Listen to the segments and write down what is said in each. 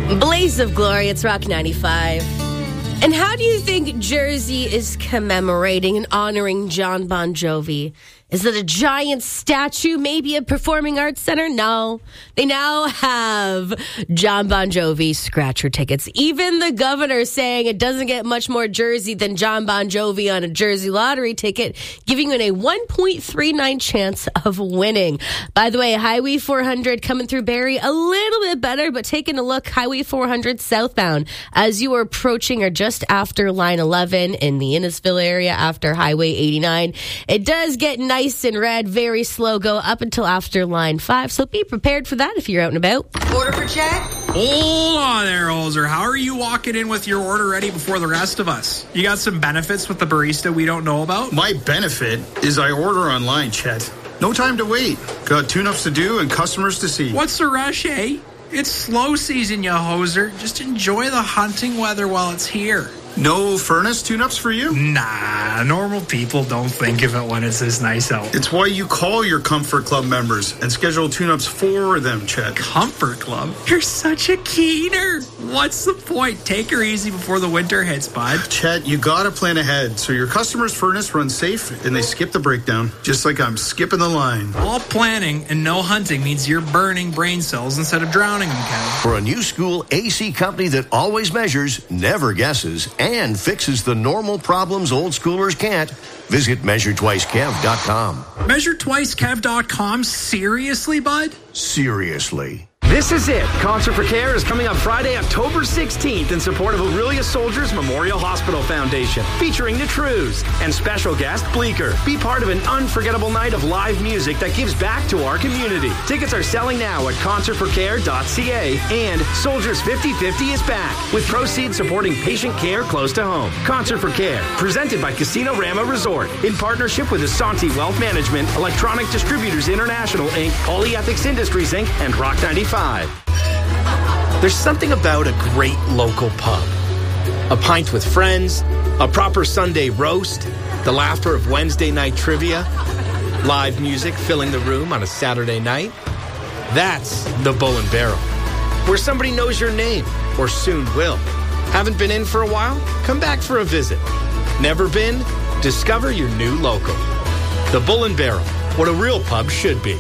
Blaze of Glory, it's Rock 95. And how do you think Jersey is commemorating and honoring John Bon Jovi? Is it a giant statue, maybe a performing arts center? No. They now have John Bon Jovi scratcher tickets. Even the governor saying it doesn't get much more Jersey than John Bon Jovi on a Jersey lottery ticket, giving you a 1.39 chance of winning. By the way, Highway 400 coming through Barrie, a little bit better, but taking a look, Highway 400 southbound as you are approaching or just after line 11 in the Innisfil area after Highway 89. It does get nice and red, very slow, go up until after line 5. So be prepared for that if you're out and about. Order for Chad? Hold on there, Holzer. How are you walking in with your order ready before the rest of us? You got some benefits with the barista we don't know about? My benefit is I order online, Chet. No time to wait. Got tune-ups to do and customers to see. What's the rush, eh? It's slow season, you hoser. Just enjoy the hunting weather while it's here. No furnace tune-ups for you? Nah, normal people don't think of it when it's this nice out. It's why you call your Comfort Club members and schedule tune-ups for them, Chet. Comfort Club? You're such a keener. What's the point? Take her easy before the winter hits, bud. Chet, you gotta plan ahead so your customer's furnace runs safe and they skip the breakdown, just like I'm skipping the line. All planning and no hunting means you're burning brain cells instead of drowning them, Kev. For a new school AC company that always measures, never guesses, and fixes the normal problems old schoolers can't, visit MeasureTwiceKev.com. MeasureTwiceKev.com? Seriously, bud? Seriously. This is it. Concert for Care is coming up Friday, October 16th in support of Aurelia Soldiers Memorial Hospital Foundation, featuring the Trews and special guest Bleecker. Be part of an unforgettable night of live music that gives back to our community. Tickets are selling now at concertforcare.ca, and Soldiers 50/50 is back, with proceeds supporting patient care close to home. Concert for Care, presented by Casino Rama Resort, in partnership with Asante Wealth Management, Electronic Distributors International, Inc., Polyethics Industries, Inc., and Rock 95. There's something about a great local pub. A pint with friends, a proper Sunday roast, the laughter of Wednesday night trivia, live music filling the room on a Saturday night. That's the Bull and Barrel, where somebody knows your name, or soon will. Haven't been in for a while? Come back for a visit. Never been? Discover your new local. The Bull and Barrel, what a real pub should be.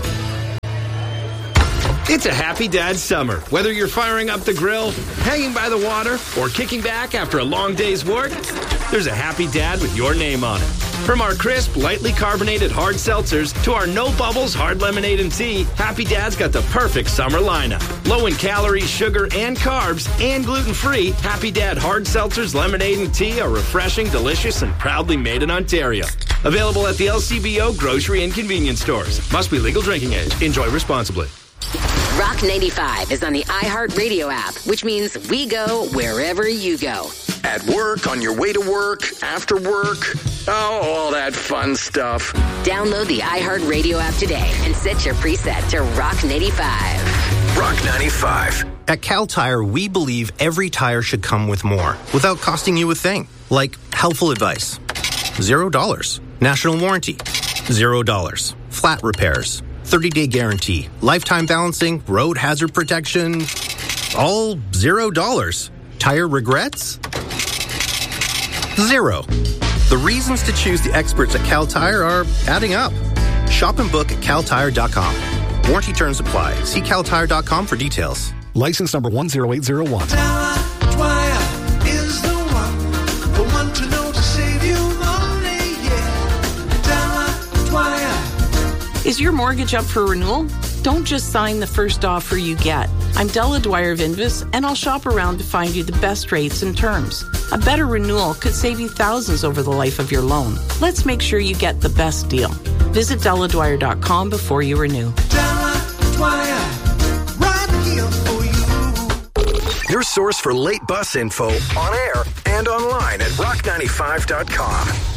It's a happy dad summer. Whether you're firing up the grill, hanging by the water, or kicking back after a long day's work, there's a happy dad with your name on it. From our crisp, lightly carbonated hard seltzers to our no bubbles hard lemonade and tea, Happy Dad's got the perfect summer lineup. Low in calories, sugar, and carbs, and gluten-free, Happy Dad hard seltzers, lemonade, and tea are refreshing, delicious, and proudly made in Ontario. Available at the LCBO grocery and convenience stores. Must be legal drinking age. Enjoy responsibly. Rock 95 is on the iHeartRadio app, which means we go wherever you go. At work, on your way to work, after work, all that fun stuff. Download the iHeartRadio app today and set your preset to Rock 95. Rock 95. At Cal Tire, we believe every tire should come with more without costing you a thing. Like helpful advice. $0. National warranty. $0. Flat repairs. 30-day guarantee, lifetime balancing, road hazard protection, all $0. Tire regrets? 0. The reasons to choose the experts at Cal Tire are adding up. Shop and book at caltire.com. Warranty terms apply. See caltire.com for details. License number 10801. Dwyer is the one to know to save you money, yeah. Dwyer. Is your mortgage up for renewal? Don't just sign the first offer you get. I'm Della Dwyer of Invis, and I'll shop around to find you the best rates and terms. A better renewal could save you thousands over the life of your loan. Let's make sure you get the best deal. Visit DellaDwyer.com before you renew. Della Dwyer, right here for you. Your source for late bus info on air and online at rock95.com.